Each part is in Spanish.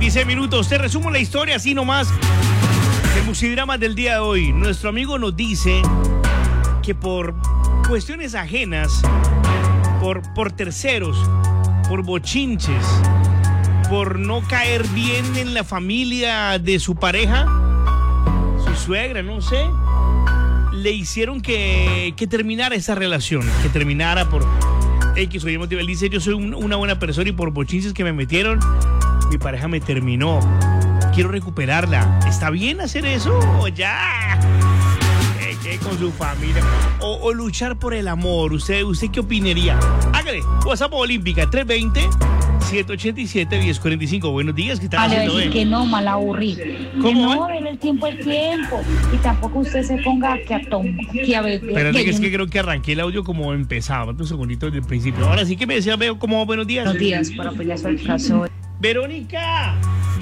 26 minutos. Te resumo la historia así nomás. El musidrama del día de hoy. Nuestro amigo nos dice que por cuestiones ajenas, por terceros, por bochinches, por no caer bien en la familia de su pareja, su suegra, no sé, le hicieron que terminara esa relación, que terminara por X o Y motivo. Él dice, yo soy una buena persona y por bochinches que me metieron, mi pareja me terminó. Quiero recuperarla. ¿Está bien hacer eso? ¿O ya? ¿Qué con su familia? ¿O luchar por el amor? ¿Usted qué opinaría? Hágale. WhatsApp Olímpica 320-787-1045. Buenos días. ¿Qué tal haciendo? Decir que no, mal aburrido. ¿Cómo? Que no, ven el tiempo. Y tampoco usted se ponga que a beber. Espérate, que es que creo que arranqué el audio como empezaba. Un segundito desde el principio. Ahora sí que me decía, veo como buenos días. Buenos días, para apoyar el caso. Verónica.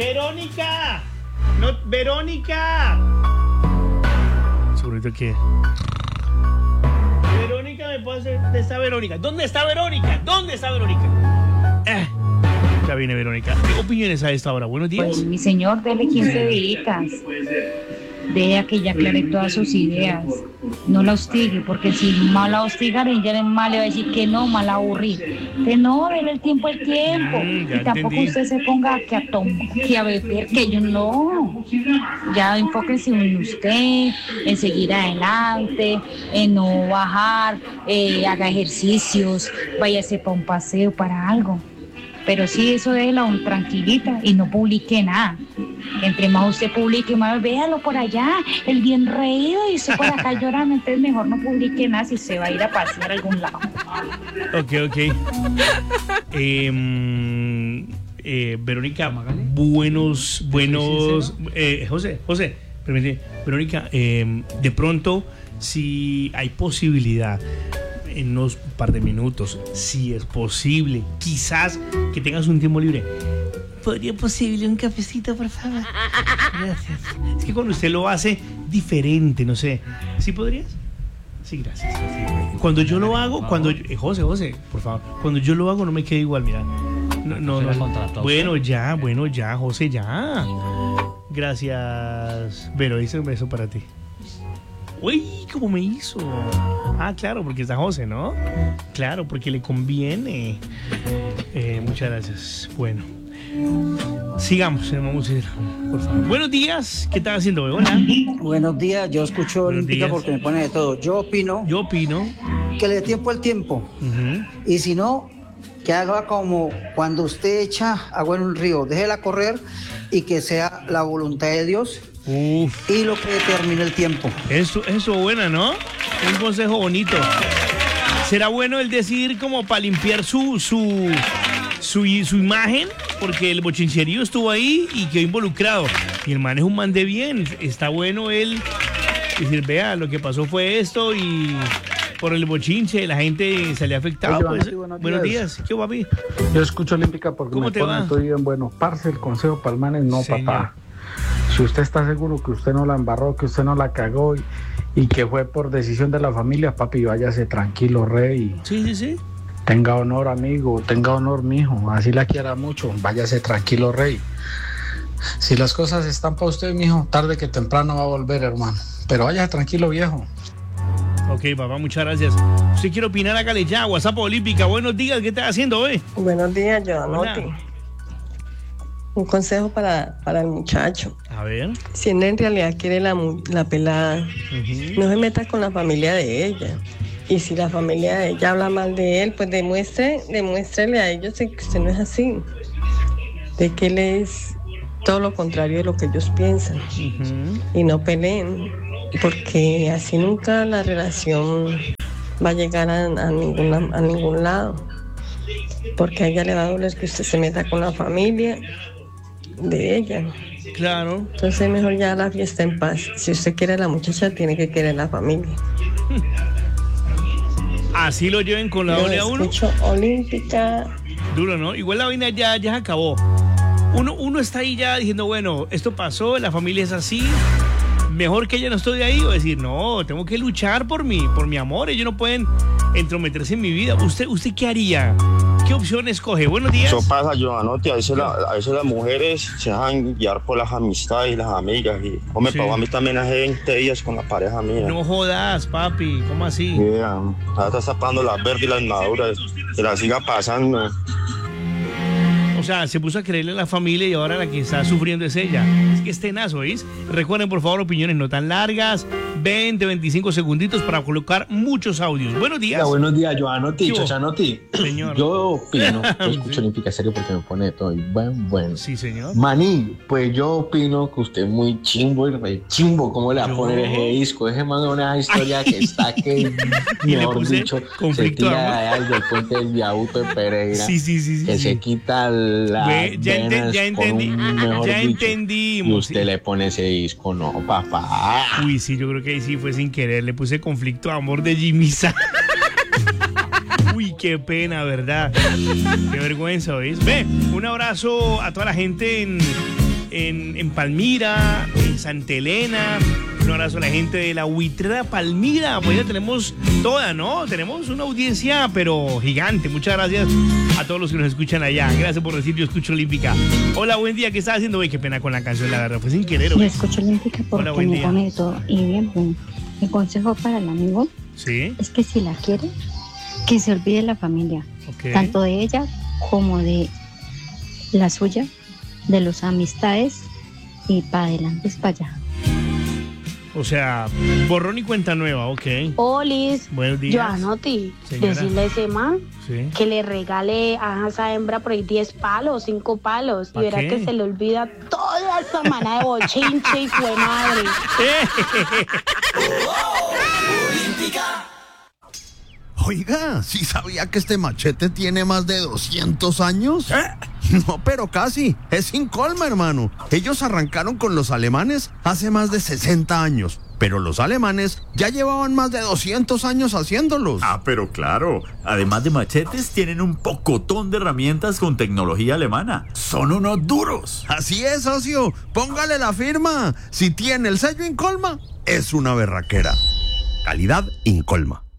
No, Verónica. Segurito que... Verónica, ¿me puede hacer? ¿Dónde está Verónica? ¿Dónde está Verónica? Ya viene Verónica. ¿Qué opiniones a esta hora? Buenos días. Pues, mi señor, dele 15 días. Deja que ella aclare todas sus ideas. No la hostigue, porque si mal la hostigan, ella mal le va a decir que no, mal aburrido. Que no, dele el tiempo. Y tampoco entendí. usted se ponga que a beber, que yo no. Ya enfóquese en usted, en seguir adelante, en no bajar, haga ejercicios, váyase para un paseo, para algo. Pero sí, eso déjela tranquilita y no publique nada. Entre más usted publique, más véalo por allá, el bien reído y usted por acá llorando. Entonces mejor no publique nada si se va a ir a pasear a algún lado. Ok. Verónica, buenos. José, permíteme. Verónica, de pronto, si hay posibilidad, en unos par de minutos, si es posible, quizás que tengas un tiempo libre, ¿podría posible un cafecito, por favor? Gracias. Es que cuando usted lo hace diferente, no sé. ¿Sí podrías? Sí, gracias. Cuando yo lo hago, José, por favor. Cuando yo lo hago no me queda igual, mira. No. Bueno, ya, José, ya. Gracias. Pero hice un beso para ti. Uy, ¿cómo me hizo? Ah, claro, porque está José, ¿no? Claro, porque le conviene. Muchas gracias. Bueno, sigamos, vamos a ir, por favor. Buenos días, ¿qué estás haciendo? Hola. Buenos días, yo escucho Buenos Olímpica días. porque me pone de todo. Yo opino que le dé tiempo al tiempo. Uh-huh. Y si no, que haga como cuando usted echa agua en un río, déjela correr y que sea la voluntad de Dios. Uf. Y lo que determine el tiempo. Eso buena, ¿no? Un consejo bonito. ¿Será bueno el decir como para limpiar su imagen? Porque el bochincherío estuvo ahí y quedó involucrado. Y el man es un man de bien. Está bueno él decir, vea, lo que pasó fue esto y por el bochinche la gente salió afectada. Oye, Pues, sí, buenos días. ¿Qué papi? Yo escucho Olímpica porque ¿Cómo me te pone, va? estoy bien bueno. Parce, el consejo para el man es no, Señor. papá. Si usted está seguro que usted no la embarró, que usted no la cagó y que fue por decisión de la familia, papi, váyase tranquilo, rey. Sí. Tenga honor, amigo, tenga honor, mijo. Así la quiera mucho, váyase tranquilo, rey. Si las cosas están para usted, mijo, tarde que temprano va a volver, hermano. Pero váyase tranquilo, viejo. Ok, papá, muchas gracias. Si quiere opinar, hágale ya. WhatsApp Olímpica. Buenos días, ¿qué estás haciendo hoy? Buenos días, Hola. Giovanotti. Un consejo para el muchacho. A ver. Si él en realidad quiere la pelada, Uh-huh. no se meta con la familia de ella. Y si la familia de ella habla mal de él, pues demuéstrele a ellos que usted no es así. De que él es todo lo contrario de lo que ellos piensan. Uh-huh. Y no peleen, porque así nunca la relación va a llegar a ningún lado. Porque a ella le va a doler que usted se meta con la familia de ella. Claro. Entonces mejor ya la fiesta en paz. Si usted quiere a la muchacha, tiene que querer la familia. Así lo lleven con la Yo doble a uno. escucho Olímpica. Duro, ¿no? Igual la vaina ya se acabó. Uno está ahí ya diciendo, bueno, esto pasó, la familia es así. Mejor que ella no estoy ahí o decir, no, tengo que luchar por mi amor. Ellos no pueden entrometerse en mi vida. ¿Usted qué haría? ¿Qué opción escoge? Buenos días. Eso pasa, Joanotti, a veces las mujeres se dejan guiar por las amistades y las amigas. Y, hombre, Sí. para mí también hace 20 días con la pareja mía. No jodas, papi. ¿Cómo así? Ahora está tapando las verdes y las maduras. Que la siga pasando. O sea, se puso a creerle a la familia y ahora la que está sufriendo es ella. Es que es tenaz, ¿oís? Recuerden, por favor, opiniones no tan largas. 20, 25 segunditos para colocar muchos audios. Buenos días. Hola, buenos días, Joanotti, ¿Qué hubo? Chochanotti. Señor. Yo opino, yo escucho Olímpica Serio porque me pone todo y bueno. Sí, señor. Maní, pues yo opino que usted es muy chimbo y re chimbo. ¿Cómo le va a poner ese disco? Ese man es una historia que está que, Y le mejor puse dicho, se conflicto de amor. tira desde el puente del viaducto de Pereira. Sí. Que se quita la Ve, ya entendí. Ya Y entendimos. usted le pone ese disco, no, papá. Uy, sí, yo creo que ahí sí fue sin querer. Le puse conflicto de amor de Jimmy Sa. Uy, qué pena, ¿verdad? Qué vergüenza, ¿veis? Ve, un abrazo a toda la gente en Palmira, en Santa Elena. Un abrazo a la gente de la Huitrera Palmira. Pues ya tenemos toda, ¿no? Tenemos una audiencia, pero gigante. Muchas gracias a todos los que nos escuchan allá. Gracias por decir Yo Escucho Olímpica. Hola, buen día. ¿Qué estás haciendo? Uy, qué pena con la canción, la verdad. Fue sin querer. Yo ¿Ves? escucho Olímpica porque Hola, buen me día. pone de todo. Y bien, bueno, mi consejo para el amigo Sí, es que si la quiere, que se olvide de la familia, ok. tanto de ella como de la suya, de los amistades, y para adelante es para allá. O sea, borrón y cuenta nueva, ok. Olis, Buenos días. Joanotti, Señora. decirle a ese man Sí. que le regale a esa hembra por ahí 10 palos, 5 palos, y ¿Pa verá qué? que se le olvida toda esa semana de bochinche y fue madre. Oiga, ¿sí sabía que este machete tiene más de 200 años? No, pero casi. Es Incolma, hermano. Ellos arrancaron con los alemanes hace más de 60 años. Pero los alemanes ya llevaban más de 200 años haciéndolos. Ah, pero claro, además de machetes, tienen un pocotón de herramientas con tecnología alemana. Son unos duros. Así es, socio. Póngale la firma. Si tiene el sello Incolma, es una berraquera. Calidad Incolma.